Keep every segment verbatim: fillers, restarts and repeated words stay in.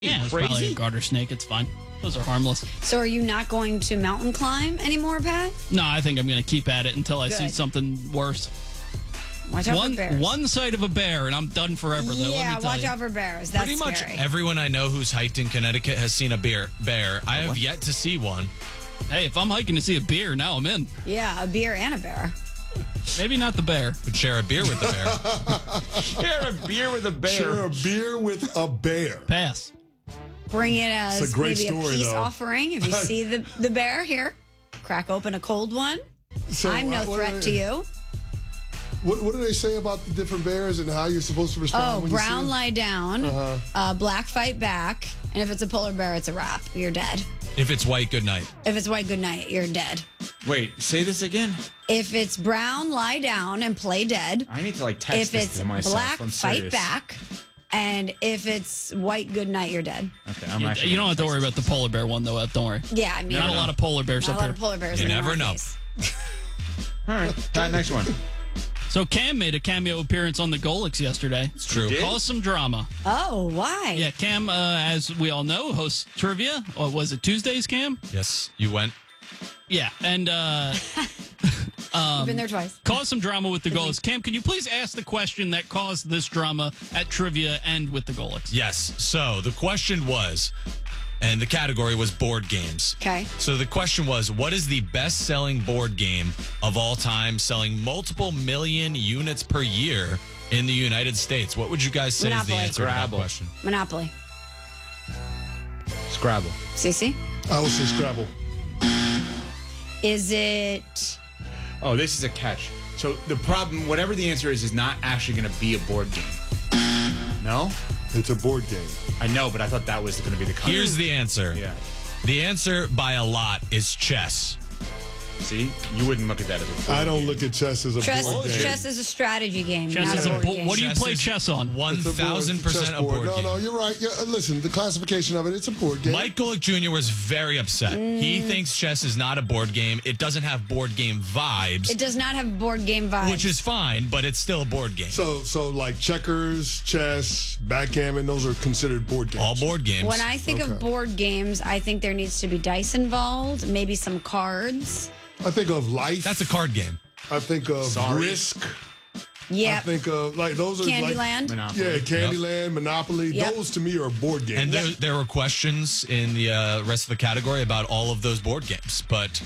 Yeah, it's probably a garter snake. It's fine. Those are harmless. So are you not going to mountain climb anymore, Pat? No, I think I'm going to keep at it until I Good. see something worse. Watch out one, for bears. One sight of a bear, and I'm done forever, though. Yeah, Let me tell watch you. out for bears. That's Pretty much scary. everyone I know who's hiked in Connecticut has seen a bear. Bear. I have yet to see one. Hey, if I'm hiking to see a bear, now I'm in. Yeah, a beer and a bear. Maybe not the bear. Would share a beer with the bear. Share a beer with a bear. Share a beer with a bear. Pass. Bring it as It's a great maybe story, a peace though. offering. If you see the, the bear here, crack open a cold one. So, I'm no uh, what threat are- to you. What, what do they say about the different bears and how you're supposed to respond? Oh, when you see brown them? lie down, Uh-huh. uh, black fight back, and if it's a polar bear, it's a wrap. You're dead. If it's white, good night. If it's white, good night. You're dead. Wait, say this again. If it's brown, lie down and play dead. I need to like text If this it's to myself. black, I'm fight serious. back. And if it's white, good night, you're dead. Okay, I'm You, actually you don't gonna have to text worry about the polar bear one, though. uh, Don't worry. Yeah, I mean, Not a lot of polar bears not a up lot here. of polar bears. You in never our know. case. this. All right, Pat, next one. So Cam made a cameo appearance on the Golix yesterday. It's true. did? Caused some drama. Oh, why? Yeah, Cam, uh, as we all know, hosts trivia. Or was it Tuesdays, Cam? Yes, you went. Yeah, and uh, You've been there twice. caused some drama with the Golix. Cam, can you please ask the question that caused this drama at trivia and with the Golix? Yes. So the question was, and the category was board games. Okay. So the question was, what is the best-selling board game of all time, selling multiple million units per year in the United States? What would you guys say is the Monopoly. answer to that Scrabble. question? Monopoly. Scrabble. Cece? I would say Scrabble. Is it... Oh, this is a catch. So the problem, whatever the answer is, is not actually going to be a board game. No? It's a board game. I know, but I thought that was going to be the concept. Here's the answer. Yeah. The answer by a lot is chess. See? You wouldn't look at that as a board I don't game. look at chess as a Chess, board game. chess is a strategy game, Chess not is a a board bo- game. what do you Chess play is chess on? one It's a board- thousand it's a percent a chessboard. board no, game. No, you're right. Yeah, listen, the classification of it, it's a board game. Mike Golick Junior was very upset. He thinks chess is not a board game. It doesn't have board game vibes, It does not have board game vibes. which is fine, but it's still a board game. So, so like checkers, chess, backgammon, those are considered board games. All board games. When I think Okay. of board games, I think there needs to be dice involved, maybe some cards. I think of life. That's a card game. I think of Sorry. Risk. I Yep. think of like those are like Candyland. Monopoly. yeah, Candyland, Monopoly. Yep. Those to me are board games. And there, there were questions in the uh, rest of the category about all of those board games. But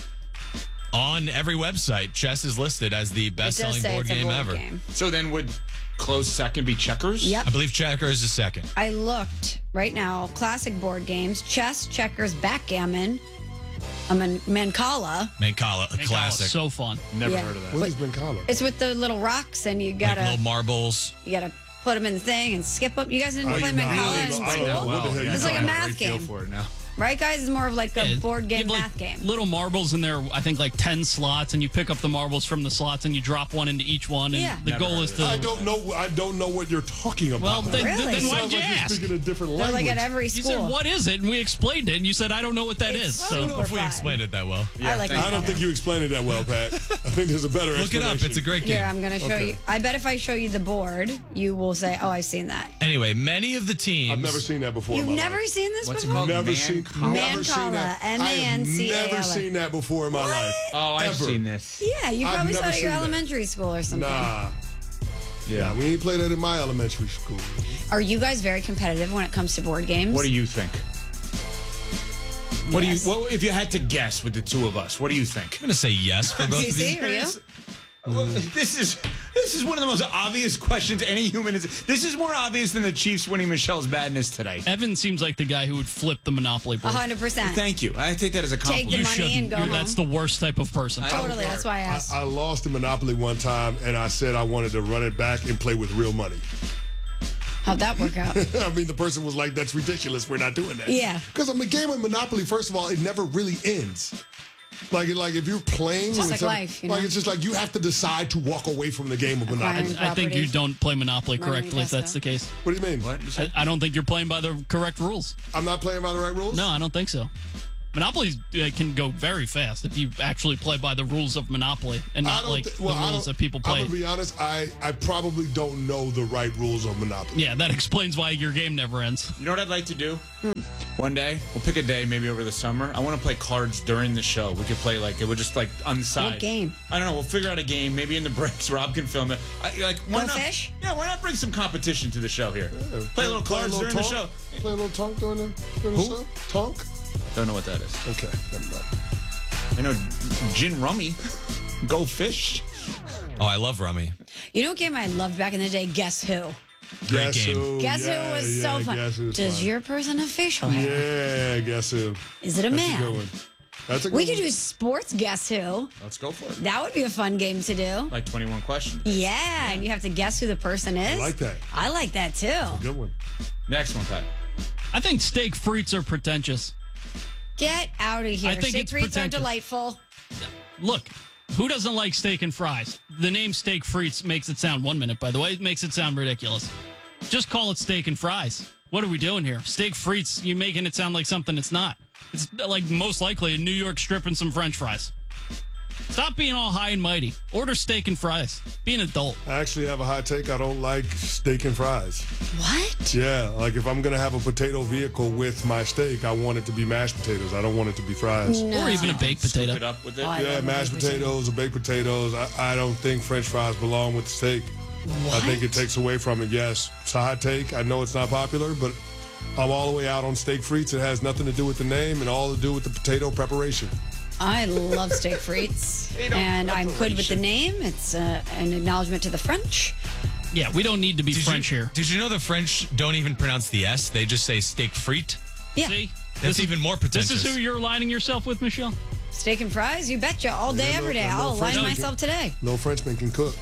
on every website, chess is listed as the It best does selling say board it's a game board ever. game. So then would close second be checkers? Yep. I believe checkers is second. I looked right now. Classic board games: chess, checkers, backgammon, a man- Mancala. Mancala, a Mancala's classic. so fun. Never Yeah. heard of that. What has been called? It's with the little rocks, and you like gotta little marbles. you gotta put them in the thing and skip up. You guys didn't Oh, play you know, Mancala I in don't know, I don't know school, what the hell you It's like a talking math I feel game. for it now. right, guys? It's more of like a Yeah, board you game, have, like, math game. Little marbles in there, I think like ten slots, and you pick up the marbles from the slots and you drop one into each one. And Yeah. the Never goal heard is of to. I don't know. I don't know what you're talking about. Well, then, Really? then It why'd sounds you like you're ask? speaking a different They're language. like at every You school. said, what is it? And we explained it, and you said, I don't know what that It's is. so So I don't know if we fun. explained it that well. I like I don't think you explained it that well, Pat. I think there's a better Look it up. explanation. It's a great game. Here, I'm going to show Okay. you. I bet if I show you the board, you will say, oh, I've seen that. Anyway, many of the teams. I've never seen that before. You've in my never life. seen this What's it before? called? Never Man seen. Cala? Never seen that. Mancala, I have M-A-N-C-A-L-A. never seen that before in my life. Oh, I've Ever. seen this. Yeah, you I've probably saw never it at your seen that. elementary school or something. Nah. Yeah, we ain't played that in my elementary school. Are you guys very competitive when it comes to board games? What do you think? What Yes. do you? What if you had to guess with the two of us? What do you think? I'm going to say yes for both of Cece, you. are you? Well, this is this is one of the most obvious questions any human is. This is more obvious than the Chiefs winning Michelle's madness today. Evan seems like the guy who would flip the Monopoly A board. hundred percent. Thank you. I take that as a Take the compliment. You money shouldn't. and go You're- home. That's the worst type of person. Totally, that's why I I, asked. I lost in Monopoly one time, and I said I wanted to run it back and play with real money. How'd that work out? I mean, the person was like, "That's ridiculous. We're not doing that." Yeah. Because I mean, game of Monopoly, first of all, it never really ends. Like, like if you're playing, Just with like some- life, you like know? it's just like you have to decide to walk away from the game of Monopoly. Acquiring- I think you properties. don't play Monopoly Running correctly if that's Augusta. the case. What do you mean? What? I, I don't think you're playing by the correct rules. I'm not playing by the right rules. No, I don't think so. Monopoly uh, can go very fast if you actually play by the rules of Monopoly and I not don't like thi- the well, I rules don't- that people I'm play. gonna be honest. I, I probably don't know the right rules of Monopoly. Yeah, that explains why your game never ends. You know what I'd like to do? One day, we'll pick a day, maybe over the summer. I want to play cards during the show. We could play like it would just like on the side. What game? I don't know. We'll figure out a game. Maybe in the breaks, Rob can film it. I, like why Go not? fish? Yeah, why not bring some competition to the show here? Yeah, Play a little cards little during the tonk? show. Play a little tonk during the, during the Who? show? Tonk? Don't know what that is. Okay, never mind. I know gin rummy. Go fish. Oh, I love Rummy. You know what game I loved back in the day? Guess Who? Great Guess game. Who? Guess Yeah, Who was yeah, so fun. Guess Who's Does fun. your person have facial hair? Yeah, Guess Who? Is it a That's man? a good one. That's a good We could one. do sports Guess Who. Let's go for it. That would be a fun game to do. Like twenty-one questions. Yeah, and you have to guess who the person is. I like that. I like that too. Good one. Next one, Pat. I think steak frites are pretentious. Get out of here. I think Steak it's frites are pretentious. delightful. Look, who doesn't like steak and fries? The name steak frites makes it sound one minute, by the way. It makes it sound ridiculous. Just call it steak and fries. What are we doing here? Steak frites, you're making it sound like something it's not. It's like most likely a New York strip and some French fries. Stop being all high and mighty. Order steak and fries. Be an adult. I actually have a hot take. I don't like steak and fries. What? Yeah, like if I'm going to have a potato vehicle with my steak, I want it to be mashed potatoes. I don't want it to be fries. No. Or even a baked Scoop potato. it up with it. Oh, I Yeah, love mashed baked potato. potatoes or baked potatoes. I, I don't think French fries belong with the steak. I think it takes away from it, yes. It's a hot take. I know it's not popular, but I'm all the way out on steak frites. It has nothing to do with the name and all to do with the potato preparation. I love steak frites, and I'm good with the name. It's uh, an acknowledgement to the French. Yeah, we don't need to be Did French you, here. Did you know the French don't even pronounce the S? They just say steak frite. Yeah, See? That's even more pretentious. This is who you're aligning yourself with, Michelle? steak and fries. You betcha, all day, Yeah, every no- day. no I'll align French myself today. No Frenchman can cook.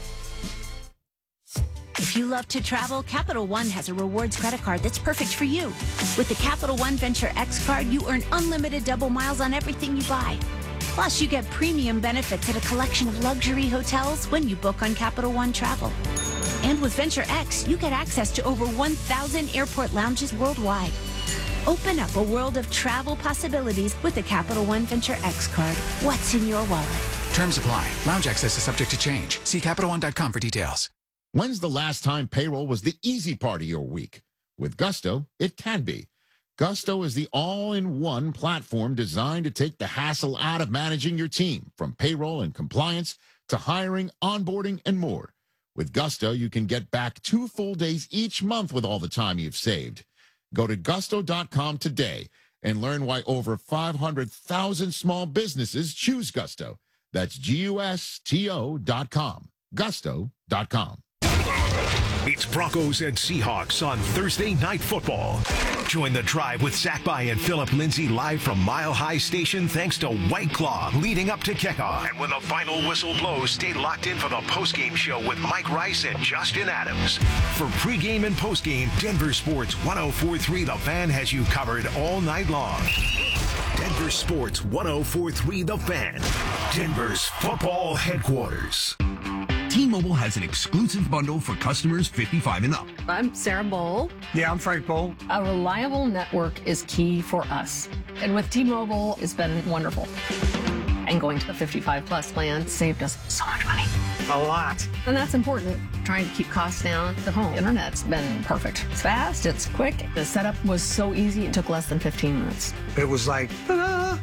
If you love to travel, Capital One has a rewards credit card that's perfect for you. With the Capital One Venture X card, you earn unlimited double miles on everything you buy. Plus, you get premium benefits at a collection of luxury hotels when you book on Capital One Travel. And with Venture X, you get access to over one thousand airport lounges worldwide. Open up a world of travel possibilities with the Capital One Venture X card. What's in your wallet? Terms apply. Lounge access is subject to change. See Capital One dot com for details. When's the last time payroll was the easy part of your week? With Gusto, it can be. Gusto is the all-in-one platform designed to take the hassle out of managing your team, from payroll and compliance to hiring, onboarding, and more. With Gusto, you can get back two full days each month with all the time you've saved. Go to gusto dot com today and learn why over five hundred thousand small businesses choose Gusto. That's G U S T O dot com. gusto dot com. It's Broncos and Seahawks on Thursday Night Football. Join the drive with Zach By and Philip Lindsay live from Mile High Station thanks to White Claw leading up to kickoff. And when the final whistle blows, stay locked in for the postgame show with Mike Rice and Justin Adams. For pregame and postgame, Denver Sports ten forty-three The Fan has you covered all night long. Denver Sports ten forty-three The Fan, Denver's football headquarters. T-Mobile has an exclusive bundle for customers fifty-five and up. I'm Sarah Bowl. Yeah, I'm Frank Bowl. A reliable network is key for us. And with T-Mobile, it's been wonderful. And going to the fifty-five plus plan saved us so much money. A lot. And that's important. Trying to keep costs down. The home internet's been perfect. It's fast, it's quick. The setup was so easy, it took less than fifteen minutes. It was like, ta-da!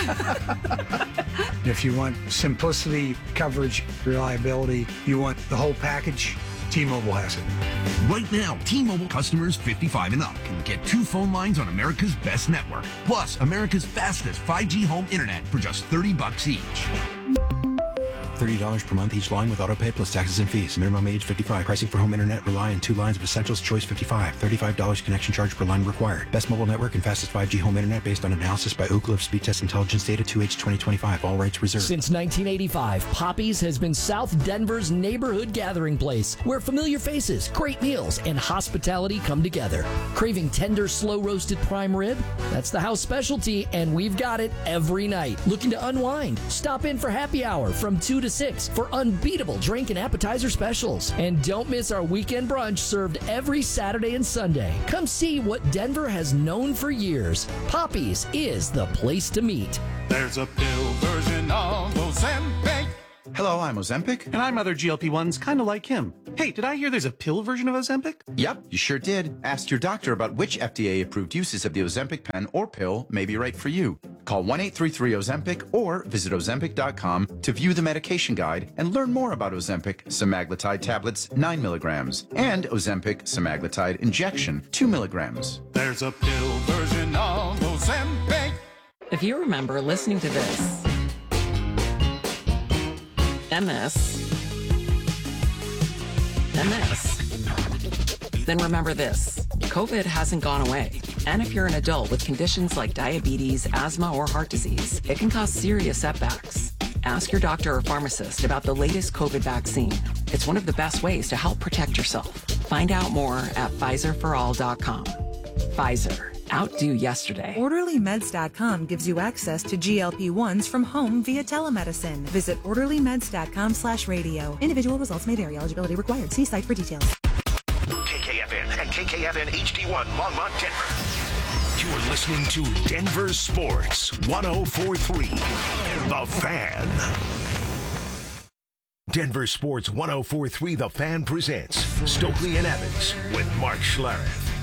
If you want simplicity, coverage, reliability, you want the whole package, T-Mobile has it. Right now, T-Mobile customers fifty-five and up can get two phone lines on America's best network, plus America's fastest five G home internet for just thirty bucks each. thirty dollars per month each line with autopay plus taxes and fees. Minimum age fifty-five. Pricing for home internet rely on two lines of essentials. Choice fifty-five. thirty-five dollars connection charge per line required. Best mobile network and fastest five G home internet based on analysis by Ookla of Speed Test Intelligence Data two H twenty twenty-five. All rights reserved. Since nineteen eighty-five, Poppy's has been South Denver's neighborhood gathering place where familiar faces, great meals, and hospitality come together. Craving tender, slow-roasted prime rib? That's the house specialty, and we've got it every night. Looking to unwind? Stop in for happy hour from two to six for unbeatable drink and appetizer specials. And don't miss our weekend brunch served every Saturday and Sunday. Come see what Denver has known for years. Poppy's is the place to meet. There's a pill version of Ozempic. Hello, I'm Ozempic. And I'm other G L P ones kind of like him. Hey, did I hear there's a pill version of Ozempic? Yep, you sure did. Ask your doctor about which F D A-approved uses of the Ozempic pen or pill may be right for you. Call one eight three three Ozempic or visit Ozempic dot com to view the medication guide and learn more about Ozempic semaglutide tablets nine milligrams and Ozempic semaglutide injection two milligrams. There's a pill version of Ozempic. If you remember listening to this, and this, and this, then remember this. COVID hasn't gone away. And if you're an adult with conditions like diabetes, asthma, or heart disease, it can cause serious setbacks. Ask your doctor or pharmacist about the latest COVID vaccine. It's one of the best ways to help protect yourself. Find out more at Pfizer for all dot com. Pfizer. Outdo yesterday. Orderly Meds dot com gives you access to G L P ones from home via telemedicine. Visit Orderly Meds dot com slash radio. Individual results may vary. Eligibility required. See site for details. K K F N and K K F N H D one, Longmont, Denver. You're listening to Denver Sports one oh four point three, The Fan. Denver Sports one oh four point three, The Fan presents Stokely and Evans with Mark Schlereth.